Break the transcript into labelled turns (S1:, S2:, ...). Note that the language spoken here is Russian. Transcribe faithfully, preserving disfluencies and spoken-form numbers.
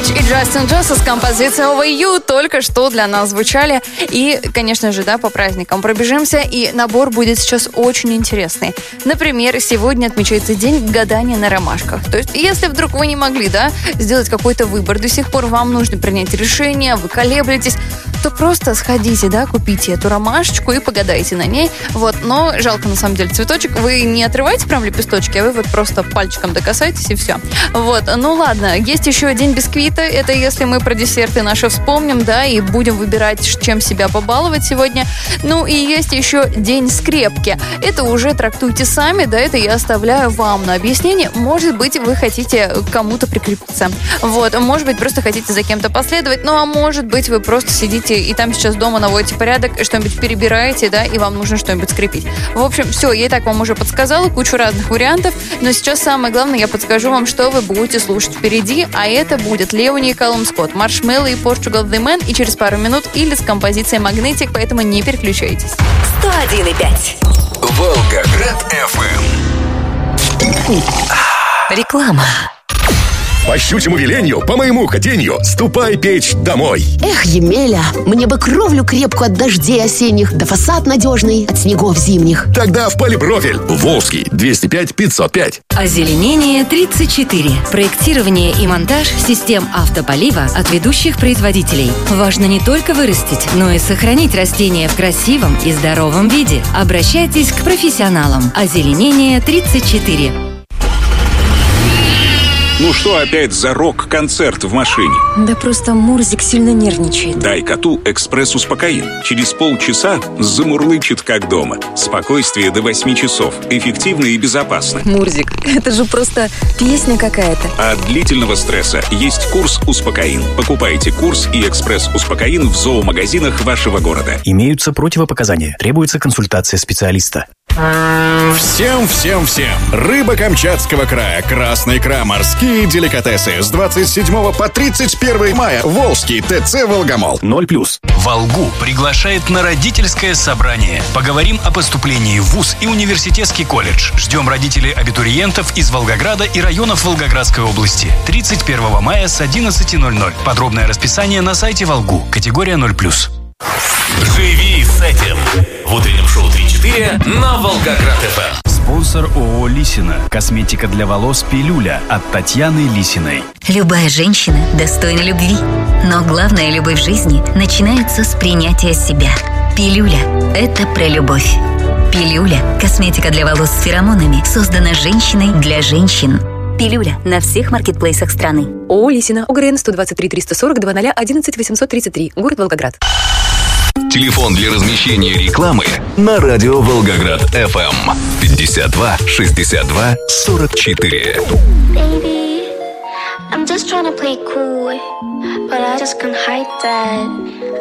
S1: и Джастин Джонсон с композицией Over You только что для нас звучали. И, конечно же, да, по праздникам пробежимся, и набор будет сейчас очень интересный. Например, сегодня отмечается день гадания на ромашках. То есть, если вдруг вы не могли, да, сделать какой-то выбор, до сих пор вам нужно принять решение, вы колеблетесь, то просто сходите, да, купите эту ромашечку и погадайте на ней. Вот, но жалко, на самом деле, цветочек. Вы не отрываете прям лепесточки, а вы вот просто пальчиком докасаетесь и все. Вот, ну ладно. Есть еще день бисквита. Это если мы про десерты наши вспомним, да, и будем выбирать, чем себя побаловать сегодня. Ну и есть еще день скрепки. Это уже трактуйте сами, да, это я оставляю вам на объяснение. Может быть, вы хотите к кому-то прикрепиться. Вот, может быть, просто хотите за кем-то последовать. Ну, а может быть, вы просто сидите и там сейчас дома наводите порядок, что-нибудь перебираете, да, и вам нужно что-нибудь скрепить. В общем, все, я и так вам уже подсказала, кучу разных вариантов, но сейчас самое главное, я подскажу вам, что вы будете слушать впереди, а это будет Леони и Калум Скотт, Маршмелло и Portugal The Man, и через пару минут или с композицией «Магнитик», поэтому не переключайтесь.
S2: сто один и пять.
S3: Волгоград эф эм.
S2: Реклама.
S4: По щучьему велению, по моему хотению, ступай печь домой.
S5: Эх, Емеля, мне бы кровлю крепкую от дождей осенних, да фасад надежный от снегов зимних.
S4: Тогда в полипрофиль. Волжский, двести пять пятьсот пять.
S6: Озеленение тридцать четыре. Проектирование и монтаж систем автополива от ведущих производителей. Важно не только вырастить, но и сохранить растения в красивом и здоровом виде. Обращайтесь к профессионалам. Озеленение тридцать четыре.
S7: Ну что опять за рок-концерт в машине?
S8: Да просто Мурзик сильно нервничает.
S7: Дай коту экспресс-успокоин. Через полчаса замурлычет как дома. Спокойствие до восьми часов. Эффективно и безопасно.
S8: Мурзик, это же просто песня какая-то.
S7: А от длительного стресса есть курс «Успокоин». Покупайте курс и экспресс-успокоин в зоомагазинах вашего города.
S9: Имеются противопоказания. Требуется консультация специалиста.
S10: Всем, всем, всем! Рыба Камчатского края, красная икра, морские деликатесы. С двадцать седьмого по тридцать первое мая. Волжский ТЦ «Волгомол».
S9: ноль плюс.
S11: Волгу приглашает на родительское собрание. Поговорим о поступлении в вуз и университетский колледж. Ждем родителей абитуриентов из Волгограда и районов Волгоградской области. тридцать первого мая с одиннадцати ноль-ноль. Подробное расписание на сайте Волгу. Категория ноль плюс.
S3: Живи с этим. В утреннем шоу три-четыре на Волгоград эф эм.
S11: Спонсор ООО «Лисина». Косметика для волос «Пилюля» от Татьяны Лисиной.
S6: Любая женщина достойна любви. Но главная любовь в жизни начинается с принятия себя. Пилюля – это про любовь. Пилюля – косметика для волос с феромонами, создана женщиной для женщин. Пилюля на всех маркетплейсах страны.
S8: ООО «Лисина», ОГРН сто двадцать три триста сорок два ноль одиннадцать восемьсот тридцать три, город Волгоград.
S3: Телефон для размещения рекламы на радио Волгоград эф эм пятьдесят два шестьдесят два сорок четыре.
S12: Baby, I'm just trying to play cool, but I just can't hide that.